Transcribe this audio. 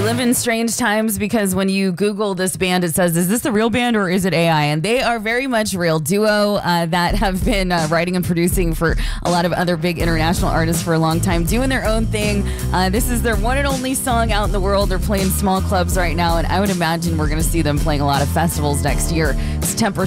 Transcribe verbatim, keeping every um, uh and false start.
live in strange times because when you Google this band, it says, is this a real band or is it A I? And they are very much a real duo uh, that have been uh, writing and producing for a lot of other big international artists for a long time, doing their own thing. Uh, this is their one and only song out in the world. They're playing small clubs right now, and I would imagine we're going to see them playing a lot of festivals next year. It's Temper